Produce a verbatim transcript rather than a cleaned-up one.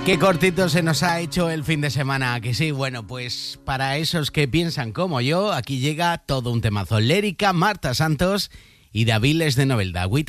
Qué cortito se nos ha hecho el fin de semana, que sí. Bueno, pues para esos que piensan como yo, aquí llega todo un temazo. Lérica, Marta Santos y Daviles de Novelda. Agüita